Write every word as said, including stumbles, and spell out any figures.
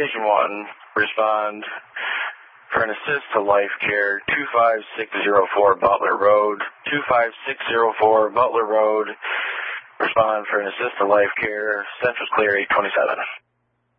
Station one, respond for an assist to Life Care, two five six zero four Butler Road, two five six zero four Butler Road, respond for an assist to Life Care, Central's clear, eight twenty-seven.